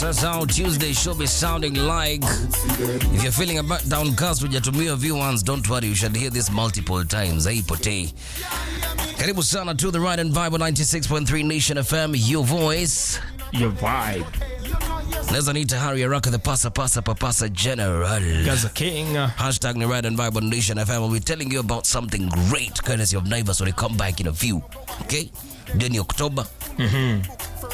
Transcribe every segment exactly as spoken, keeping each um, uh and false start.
That's how Tuesday should be sounding like. If you're feeling a bit downcast with your view ones, don't worry, you should hear this multiple times. Haipotei. Karibu sana to the Ride and Vibe on ninety-six point three Nation F M, your voice, your vibe. Neza nita Harry Araka, the pasa pasa papasa general. Gaza King. Hashtag the Ride and Vibe on Nation F M. We'll be telling you about something great, courtesy of Naivas when we come back in a few. Okay? Then October. Mm-hmm.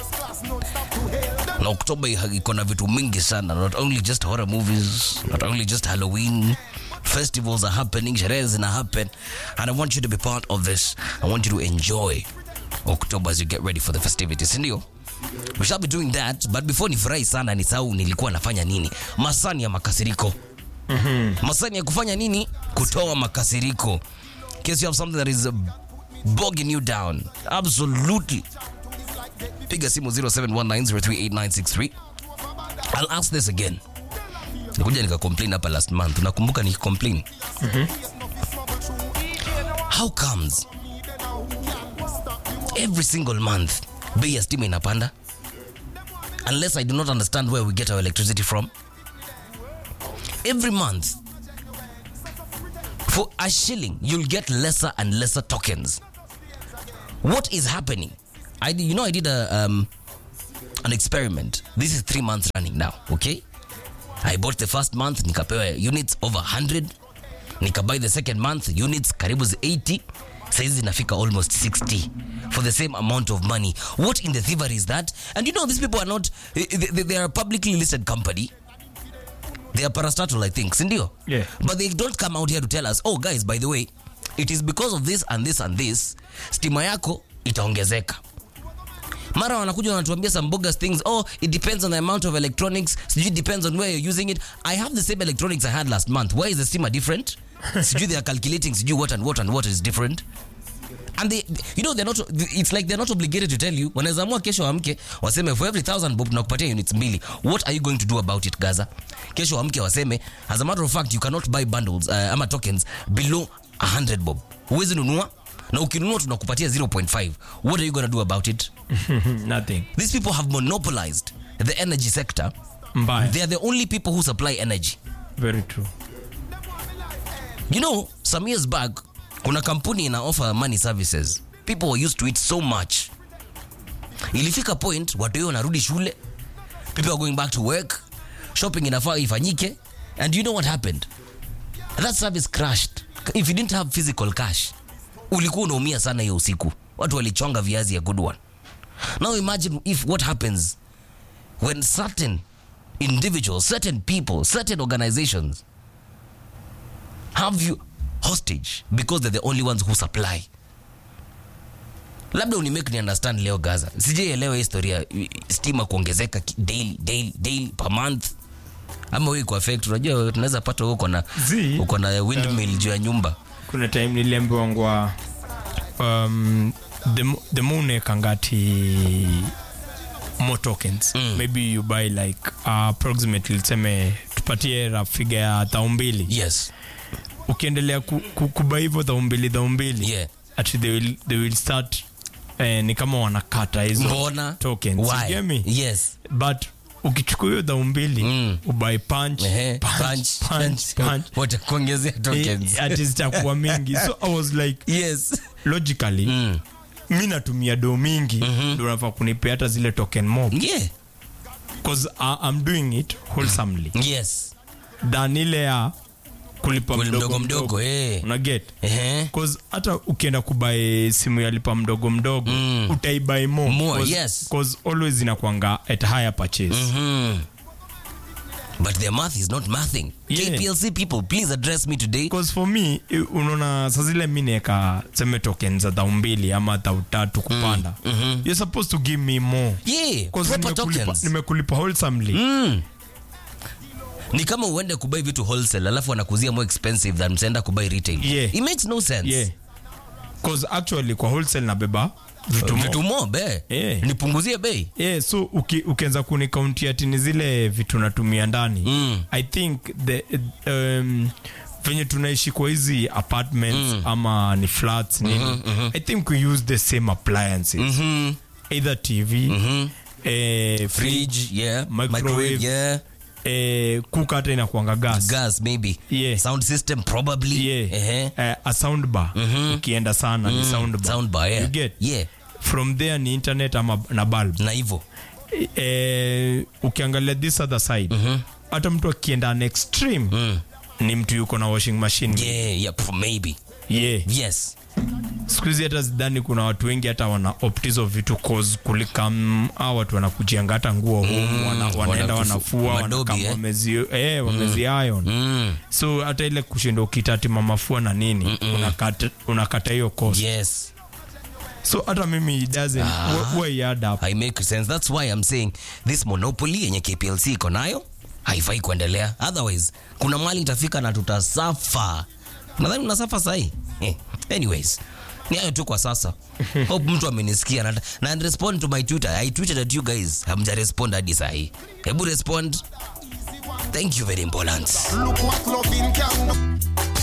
Na October iko na vitu mingi sana. Not only just horror movies, not only just Halloween. Festivals are happening, sherehe zina happen, and I want you to be part of this. I want you to enjoy October as you get ready for the festivities. Ndio? We shall be doing that, but before nifurahi sana nisahau nilikuwa nafanya nini. Masani ya makasiriko. Mhm. Masani ya kufanya nini? Kutoa makasiriko. In case you have something that is uh, bogging you down. Absolutely. Piga simu zero seven one nine zero three eight nine six three. I'll ask this again. Nikuja nika complain hapa last month. Unakumbuka ni complain? Mhm. How comes every single month bei ya stima inapanda? Unless I do not understand where we get our electricity from. Every month, for a shilling, you'll get lesser and lesser tokens. What is happening? I, you know, I did a um, an experiment. This is three months running now, okay? I bought the first month, nikapewa units over one hundred. Nikabuy the second month, units karibu eighty. Saizi nafika almost sixty for the same amount of money. What in the thievery is that? And you know, these people are not, they, they, they are a publicly listed company. They are parastatal, I think, sindio? Yeah. But they don't come out here to tell us, oh guys, by the way, it is because of this and this and this, stima yako itaongezeka. Mara wanakuja wanatuambia some bogus things. Oh, it depends on the amount of electronics. It depends on where you're using it. I have the same electronics I had last month. Why is the stima different? They are calculating what and what and what is different. And they, you know, they're not, it's like they're not obligated to tell you. Wanaweza amua kesho amke waseme for every thousand bob tunakupatia units mbili. What are you going to do about it, Gaza? Kesho amke waseme, as a matter of fact, you cannot buy bundles, uh, ama tokens below one hundred bob. Huwezi nunua, na ukinunua tunakupatia zero point five. What are you going to do about it? Nothing. These people have monopolized the energy sector. Mbaya. They are the only people who supply energy. Very true. You know, some years back, kuna kampuni ina offer money services. People were used to it so much. Ilifika point, watu wao wanarudi shule. People are going back to work. Shopping inafaa ifanyike. And you know what happened? That service crashed. If you didn't have physical cash, ulikuwa unaumia sana hiyo usiku. Watu walichonga viazi ya good one. Now imagine if what happens when certain individuals, certain people, certain organizations have you hostage because they're the only ones who supply. Labda unimake ni understand leo Gaza. Sijaelewa historia stima kuongezeka daily daily daily per month. Ama wewe kwa effect unajua tunaweza pata huko na uko na windmill um, juu ya nyumba. Kuna time niliambiwa ngwa um the the moon kangati more tokens. Mm. Maybe you buy like uh, approximately seme tupatie rough figure ya thaumbili. Yes. Ukiendelea kubuy hivyo thaumbili thaumbili. Yeah. Actually they will they will start eh, ni kama wanakata hizo Mbona? tokens. Why? You get me? Yes. But ukichukua hiyo thaumbili mm. ubuy punch, uh-huh. punch punch punch, punch. What kuongezea tokens. At is takuwa mingi. So I was like, yes, logically mm. mimi natumia do mingi ndio mm-hmm. nafaa kunipea hata zile token mob. Yeah. Cause I, I'm doing it wholesomely. Yes. Than ile ya kulipa mdogo mdogo, mdogo eh. Una get? Eh. Cause hata ukienda kubuy simu ya lipa mdogo mdogo mm. utaibuy more. More, cause, yes. Cause always inakuanga at higher purchase. Mhm. But their math is not mathing. Yeah. K P L C people, please address me today. Because for me, unaona sasa zile mimi neka sema tokens za mbili ama tatu kupanda. Mm. Mm-hmm. You're supposed to give me more. Yeah, proper tokens. Nimekulipa wholesomely. Mm. Ni kama uende kubuy vitu wholesale alafu wanakuzia more expensive than msenda kubuy retail. Yeah. It makes no sense. Yeah. Because actually kwa wholesale na beba vitu mo vitu mo be yeah. nipunguzie bei. Yeah, so uki, ukianza kuni count ya tini zile vitu natumia ndani. Mm. I think the um venye tunaishi kwa hizi apartments mm. ama ni flats nini. Mm-hmm, mm-hmm. I think we use the same appliances. Mhm. Either T V, mhm eh, Fridge, yeah. microwave, Microwave, yeah. eh, cook hata inakuanga gas. Gas, maybe. Yeah. Sound system, probably. Yeah. Uh-huh. Eh, a sound bar. Ukienda sana ni sound bar. Sound bar, yeah. You get? Yeah. From there ni internet ama na bulb. Na hivyo. Eh, ukiangalia this other side. Hata mtu akienda an extreme Mm. ni mtu yuko na washing machine. Yeah, yeah, maybe. Yeah. Yes. Siku hizi hata zidani kuna watu wengi hata wana optizo vitu cause kulika mm, hao watu wanakujianga hata nguo home wana, wanaenda wanakufu- wanafua madobi, wanakama eh? wamezi eh wamezi iron. Mm. So hata ile kushinda ukitati mamafua na nini unakata unakata hiyo cost. Yes. So hata mimi it doesn't ah. we add up. I make sense. That's why I'm saying this monopoly yenye K P L C iko nayo haifai kuendelea. Otherwise kuna mali itafika na tutasafa. Nadhani unasafa sahi. Eh. Anyways, ni hayo tu kwa sasa. Hope mtu amenisikia na, na respond to my Twitter. I tweeted at you guys. Hamja respond hadi sahi. Hebu respond. Thank you very important. Look what loving can do.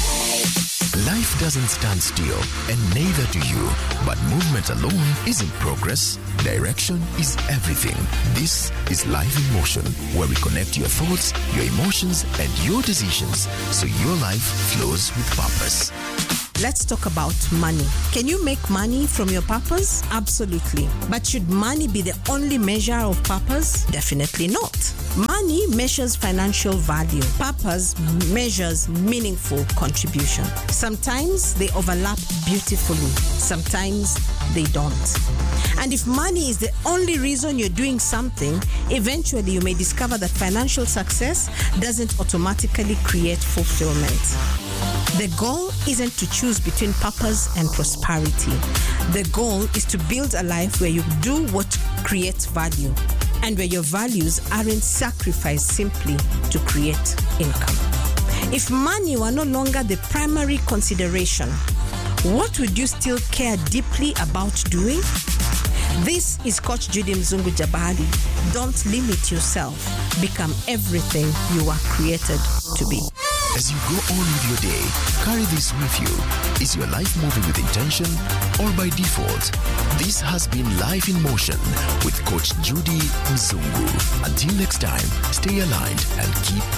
Life doesn't stand still, and neither do you. But movement alone isn't progress. Direction is everything. This is Life in Motion, where we connect your thoughts, your emotions, and your decisions so your life flows with purpose. Let's talk about money. Can you make money from your purpose? Absolutely. But should money be the only measure of purpose? Definitely not. Money measures financial value. Purpose measures meaningful contribution. Sometimes they overlap beautifully. Sometimes they don't. And if money is the only reason you're doing something, eventually you may discover that financial success doesn't automatically create fulfillment. The goal isn't to choose between purpose and prosperity. The goal is to build a life where you do what creates value and where your values aren't sacrificed simply to create income. If money were no longer the primary consideration, what would you still care deeply about doing? This is Coach Judy Mzungu Jabali. Don't limit yourself. Become everything you are created to be. As you go on with your day, carry this with you. Is your life moving with intention or by default? This has been Life in Motion with Coach Judy Mzungu. Until next time, stay aligned and keep